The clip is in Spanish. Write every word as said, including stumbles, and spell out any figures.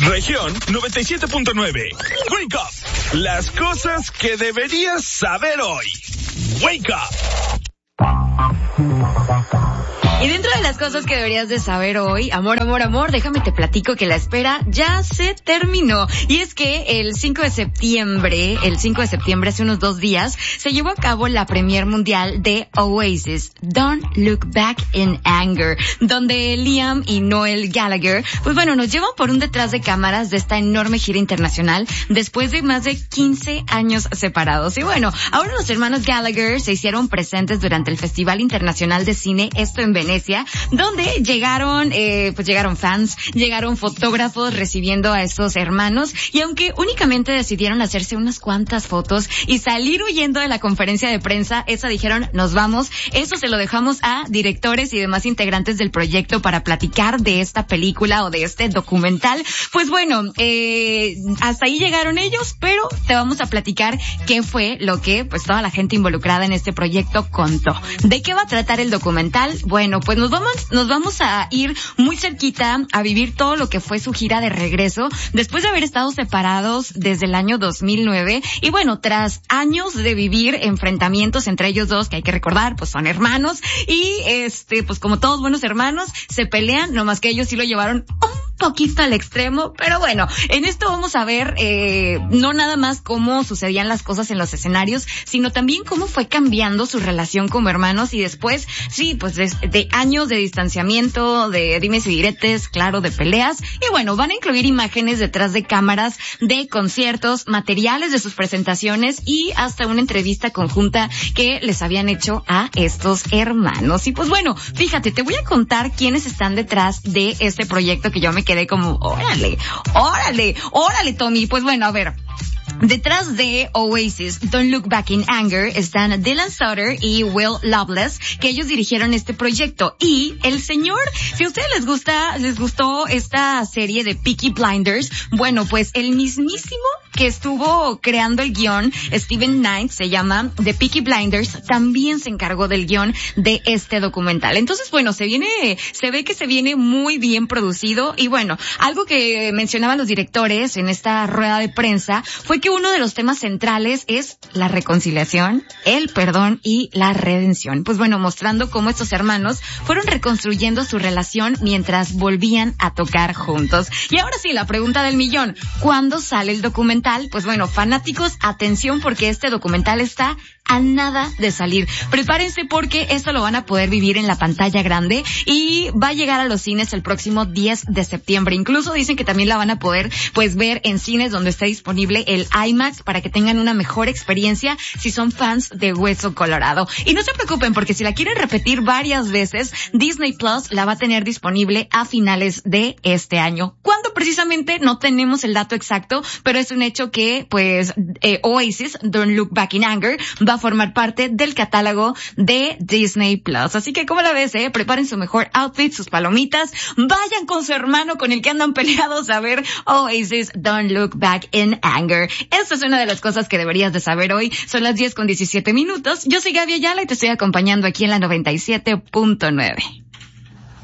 Región noventa y siete punto nueve. Wake Up. Las cosas que deberías saber hoy. Wake Up. Y dentro de las cosas que deberías de saber hoy, amor, amor, amor, déjame te platico que la espera ya se terminó. Y es que el cinco de septiembre, el cinco de septiembre, hace unos dos días, se llevó a cabo la premier mundial de Oasis, Don't Look Back in Anger, donde Liam y Noel Gallagher, pues bueno, nos llevan por un detrás de cámaras de esta enorme gira internacional después de más de quince años separados. Y bueno, ahora los hermanos Gallagher se hicieron presentes durante el Festival Internacional de Cine, esto en Venecia, donde llegaron, eh, pues llegaron fans, llegaron fotógrafos recibiendo a estos hermanos, y aunque únicamente decidieron hacerse unas cuantas fotos y salir huyendo de la conferencia de prensa, esa dijeron, nos vamos. Eso se lo dejamos a directores y demás integrantes del proyecto para platicar de esta película o de este documental. Pues bueno, eh, hasta ahí llegaron ellos, pero te vamos a platicar qué fue lo que, pues toda la gente involucrada en este proyecto contó. ¿De qué va a tratar el documental? Bueno, pues nos vamos, nos vamos a ir muy cerquita a vivir todo lo que fue su gira de regreso después de haber estado separados desde el año dos mil nueve, y bueno, tras años de vivir enfrentamientos entre ellos dos, que hay que recordar, pues son hermanos, y este, pues como todos buenos hermanos, se pelean, nomás que ellos sí lo llevaron un poquito al extremo, pero bueno, en esto vamos a ver, eh, no nada más cómo sucedían las cosas en los escenarios, sino también cómo fue cambiando su relación como hermanos, y después, sí, pues de, de años de distanciamiento, de dimes y diretes, claro, de peleas, y bueno, van a incluir imágenes detrás de cámaras de conciertos, materiales de sus presentaciones y hasta una entrevista conjunta que les habían hecho a estos hermanos. Y pues bueno, fíjate, te voy a contar quiénes están detrás de este proyecto que yo me quedé como, órale, órale, órale, Tommy. Pues bueno, a ver. Detrás de Oasis, Don't Look Back in Anger, están Dylan Sutter y Will Loveless, que ellos dirigieron este proyecto. Y el señor, si a ustedes les gusta, les gustó esta serie de Peaky Blinders, bueno, pues el mismísimo que estuvo creando el guión, Steven Knight, se llama, de Peaky Blinders, también se encargó del guión de este documental. Entonces, bueno, se viene, se ve que se viene muy bien producido. Y bueno, algo que mencionaban los directores en esta rueda de prensa fue que uno de los temas centrales es la reconciliación, el perdón y la redención. Pues bueno, mostrando cómo estos hermanos fueron reconstruyendo su relación mientras volvían a tocar juntos. Y ahora sí, la pregunta del millón, ¿cuándo sale el documental? Pues bueno, fanáticos, atención, porque este documental está a nada de salir. Prepárense porque esto lo van a poder vivir en la pantalla grande y va a llegar a los cines el próximo diez de septiembre. Incluso dicen que también la van a poder pues ver en cines donde está disponible el IMAX para que tengan una mejor experiencia si son fans de Hueso Colorado. Y no se preocupen porque si la quieren repetir varias veces, Disney Plus la va a tener disponible a finales de este año. ¿Cuándo precisamente? No tenemos el dato exacto, pero es un hecho que pues eh, Oasis, Don't Look Back in Anger, va a formar parte del catálogo de Disney Plus. Así que, ¿cómo la ves, eh? Preparen su mejor outfit, sus palomitas, vayan con su hermano con el que andan peleados a ver Oasis, Don't Look Back in Anger. Esta es una de las cosas que deberías de saber hoy. Son las diez con diecisiete minutos. Yo soy Gaby Ayala y te estoy acompañando aquí en la noventa y siete punto nueve.